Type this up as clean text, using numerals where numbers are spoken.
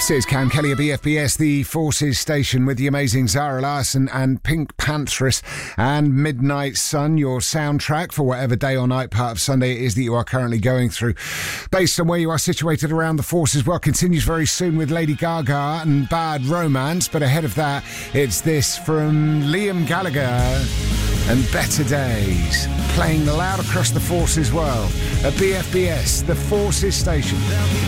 This is Cam Kelly at BFBS, the Forces station, with the amazing Zara Larsson and Pink Pantheress and Midnight Sun, your soundtrack for whatever day or night part of Sunday it is that you are currently going through. Based on where you are situated around the Forces, well, continues very soon with Lady Gaga and Bad Romance, but ahead of that, it's this from Liam Gallagher and Better Days, playing loud across the Forces world at BFBS, the Forces station.